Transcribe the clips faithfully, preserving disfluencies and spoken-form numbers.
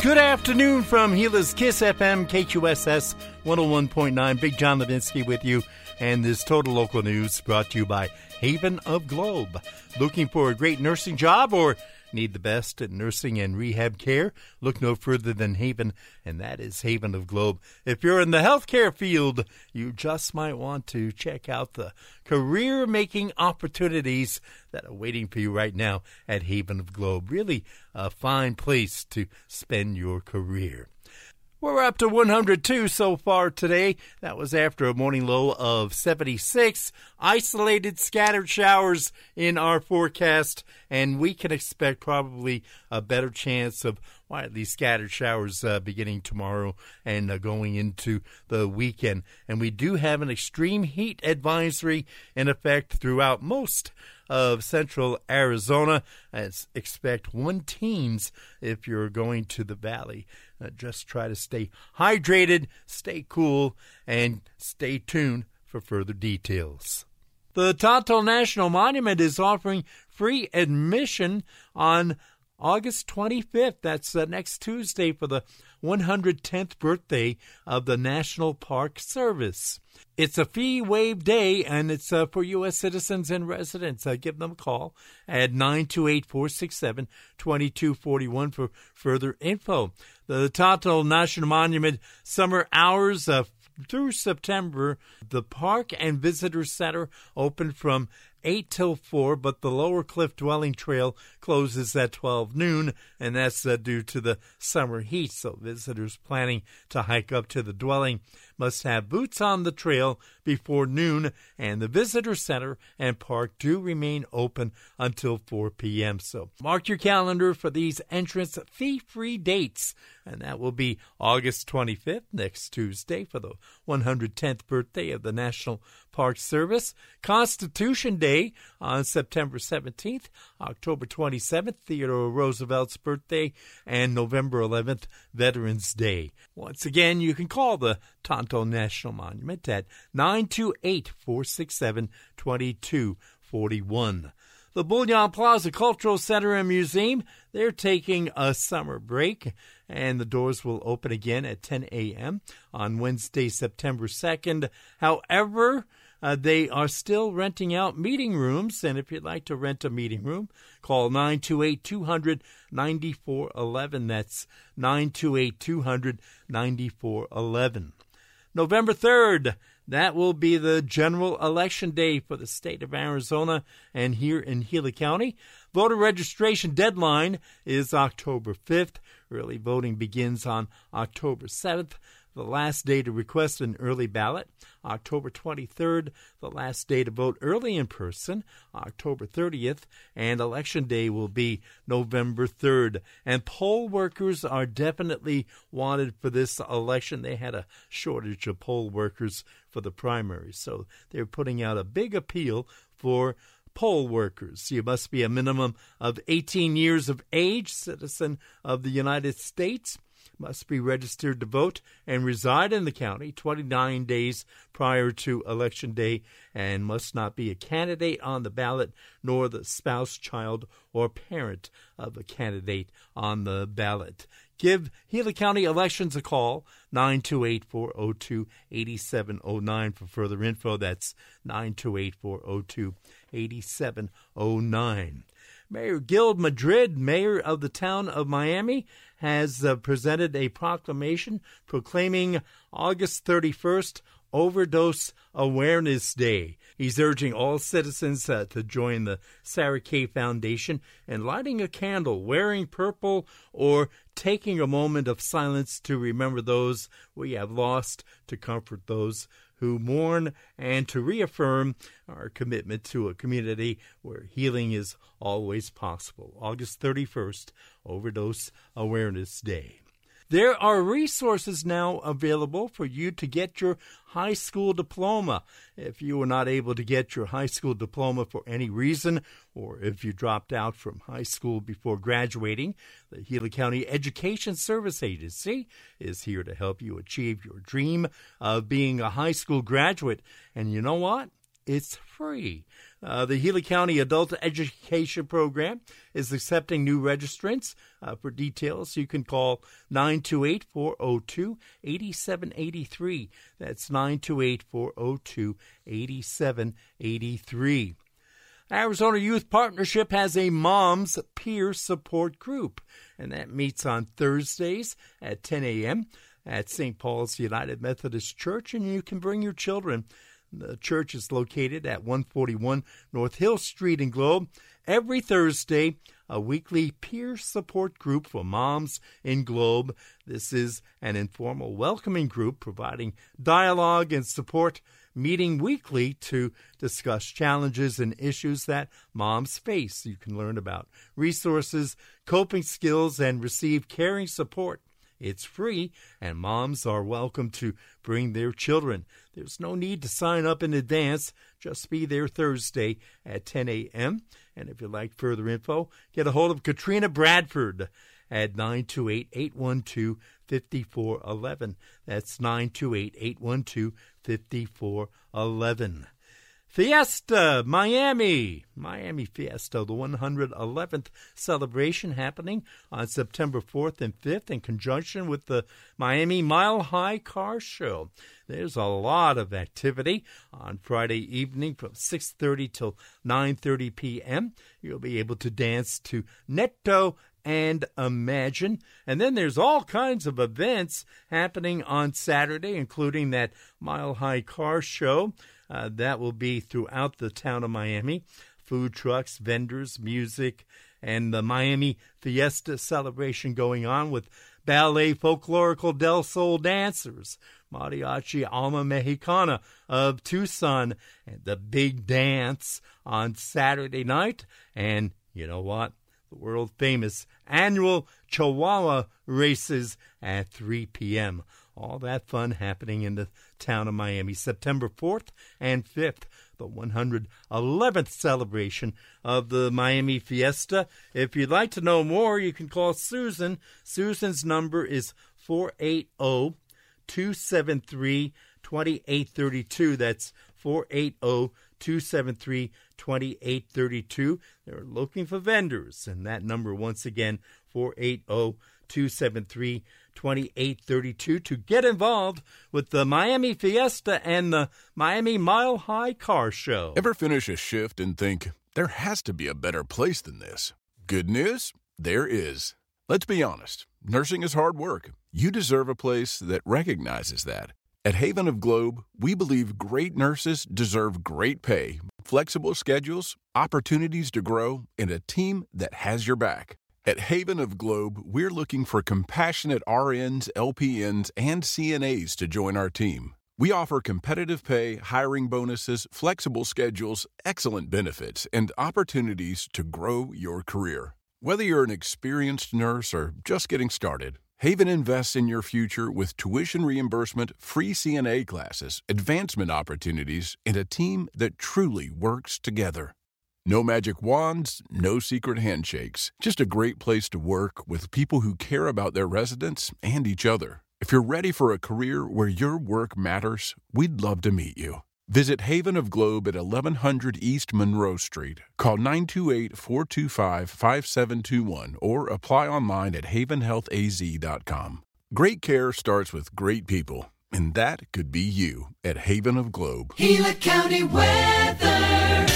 Good afternoon from Gila's Kiss F M, K Q S S one oh one point nine. Big John Levinsky with you. And this Total Local News brought to you by Haven of Globe. Looking for a great nursing job or need the best in nursing and rehab care? Look no further than Haven, and that is Haven of Globe. If you're in the healthcare field, you just might want to check out the career-making opportunities that are waiting for you right now at Haven of Globe. Really a fine place to spend your career. We're up to one hundred two so far today. That was after a morning low of seventy-six. Isolated scattered showers in our forecast, and we can expect probably a better chance of widely scattered showers uh, beginning tomorrow and uh, going into the weekend. And we do have an extreme heat advisory in effect throughout most of central Arizona. I expect one teens if you're going to the valley. Uh, just try to stay hydrated, stay cool, and stay tuned for further details. The Tonto National Monument is offering free admission on August twenty-fifth. That's uh, next Tuesday for the one hundred tenth birthday of the National Park Service. It's a fee-waived day, and it's uh, for U S citizens and residents. Uh, give them a call at nine two eight, four six seven, two two four one for further info. The Tonto National Monument summer hours uh, through September. The Park and Visitor Center open from eight till four, but the Lower Cliff Dwelling Trail closes at twelve noon, and that's uh, due to the summer heat. So visitors planning to hike up to the dwelling must have boots on the trail before noon, and the Visitor Center and Park do remain open until four p.m. So mark your calendar for these entrance fee-free dates, and that will be August twenty-fifth, next Tuesday, for the one hundred tenth birthday of the National Park Service, Constitution Day on September seventeenth, October twenty-seventh, Theodore Roosevelt's birthday, and November eleventh, Veterans Day. Once again, you can call the Tonto National Monument at nine two eight, four six seven, two two four one. The Bullion Plaza Cultural Center and Museum, they're taking a summer break, and the doors will open again at ten a.m. on Wednesday, September second. However, uh, they are still renting out meeting rooms, and if you'd like to rent a meeting room, call nine two eight, two hundred, ninety-four eleven. That's nine two eight, two hundred, ninety-four eleven. November third, that will be the general election day for the state of Arizona and here in Gila County. Voter registration deadline is October fifth. Early voting begins on October seventh. The last day to request an early ballot, October twenty-third. The last day to vote early in person, October thirtieth. And Election Day will be November third. And poll workers are definitely wanted for this election. They had a shortage of poll workers for the primaries, so they're putting out a big appeal for poll workers. You must be a minimum of eighteen years of age, citizen of the United States, must be registered to vote and reside in the county twenty-nine days prior to Election Day, and must not be a candidate on the ballot nor the spouse, child, or parent of a candidate on the ballot. Give Gila County Elections a call, nine two eight, four oh two, eight seven oh nine for further info. That's nine two eight, four oh two, eight seven oh nine. Mayor Gil Madrid, mayor of the town of Miami, has uh, presented a proclamation proclaiming August thirty-first Overdose Awareness Day. He's urging all citizens uh, to join the Sarah Kay Foundation in lighting a candle, wearing purple, or taking a moment of silence to remember those we have lost, to comfort those who mourn, and to reaffirm our commitment to a community where healing is always possible. August thirty-first, Overdose Awareness Day. There are resources now available for you to get your high school diploma. If you were not able to get your high school diploma for any reason, or if you dropped out from high school before graduating, the Gila County Education Service Agency is here to help you achieve your dream of being a high school graduate. And you know what? it's free. Uh, the Gila County Adult Education Program is accepting new registrants. Uh, for details, you can call nine two eight, four oh two, eight seven eight three. That's nine two eight, four oh two, eight seven eight three. Arizona Youth Partnership has a Moms Peer Support Group, and that meets on Thursdays at ten a.m. at Saint Paul's United Methodist Church, and you can bring your children. The church is located at one forty-one North Hill Street in Globe. Every Thursday, a weekly peer support group for moms in Globe. This is an informal welcoming group providing dialogue and support, meeting weekly to discuss challenges and issues that moms face. You can learn about resources, coping skills, and receive caring support. It's free, and moms are welcome to bring their children. There's no need to sign up in advance. Just be there Thursday at ten a.m. And if you'd like further info, get a hold of Katrina Bradford at nine two eight, eight one two, five four one one. That's nine two eight, eight one two, five four one one. Fiesta Miami, Miami Fiesta, the one hundred eleventh celebration happening on September fourth and fifth in conjunction with the Miami Mile High Car Show. There's a lot of activity on Friday evening from six thirty till nine thirty p.m. You'll be able to dance to Netto and Imagine. And then there's all kinds of events happening on Saturday, including that Mile High Car Show. Uh, that will be throughout the town of Miami. Food trucks, vendors, music, and the Miami Fiesta celebration going on with Ballet Folklorico del Sol dancers, Mariachi Alma Mexicana of Tucson, and the big dance on Saturday night. And you know what? The world-famous annual Chihuahua races at three p.m. All that fun happening in the town of Miami, September fourth and fifth, the one hundred eleventh celebration of the Miami Fiesta. If you'd like to know more, you can call Susan. Susan's number is four eight zero, two seven three, two eight three two. That's four eight zero, two seven three, two eight three two. They're looking for vendors, and that number, once again, four eight zero, two seven three, two eight three two to get involved with the Miami Fiesta and the Miami Mile High Car Show. Ever finish a shift and think, there has to be a better place than this? Good news? There is. Let's be honest. Nursing is hard work. You deserve a place that recognizes that. At Haven of Globe, we believe great nurses deserve great pay, flexible schedules, opportunities to grow, and a team that has your back. At Haven of Globe, we're looking for compassionate R Ns, L P Ns, and C N As to join our team. We offer competitive pay, hiring bonuses, flexible schedules, excellent benefits, and opportunities to grow your career. Whether you're an experienced nurse or just getting started, Haven invests in your future with tuition reimbursement, free C N A classes, advancement opportunities, and a team that truly works together. No magic wands, no secret handshakes. Just a great place to work with people who care about their residents and each other. If you're ready for a career where your work matters, we'd love to meet you. Visit Haven of Globe at eleven hundred East Monroe Street. Call nine two eight, four two five, five seven two one or apply online at haven health a z dot com. Great care starts with great people, and that could be you at Haven of Globe. Gila County weather.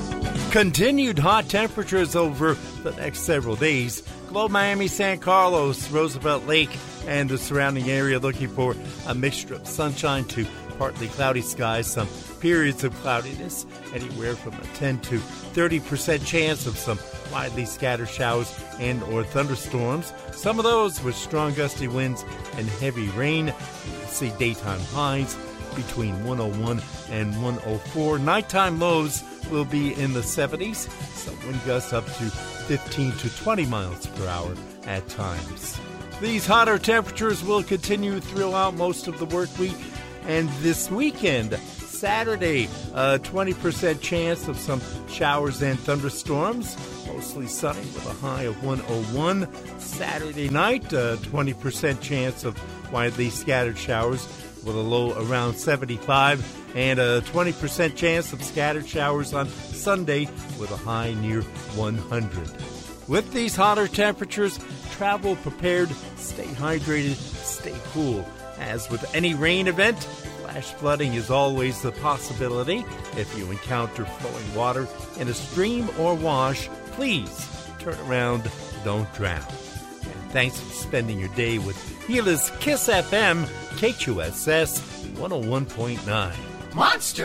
Continued hot temperatures over the next several days. Globe, Miami, San Carlos, Roosevelt Lake, and the surrounding area looking for a mixture of sunshine to partly cloudy skies, some periods of cloudiness, anywhere from a ten to thirty percent chance of some widely scattered showers and or thunderstorms. Some of those with strong gusty winds and heavy rain. You can see daytime highs between one oh one and one oh four. Nighttime lows will be in the seventies. Some wind gusts up to fifteen to twenty miles per hour at times. These hotter temperatures will continue throughout most of the work week and this weekend. Saturday, a twenty percent chance of some showers and thunderstorms. Mostly sunny with a high of one oh one. Saturday night, a twenty percent chance of widely scattered showers. with a low around seventy-five, and a twenty percent chance of scattered showers on Sunday with a high near one hundred. With these hotter temperatures, travel prepared, stay hydrated, stay cool. As with any rain event, flash flooding is always a possibility. If you encounter flowing water in a stream or wash, please turn around, don't drown. And thanks for spending your day with Gila's Kiss F M, K Q S S one oh one point nine. Monster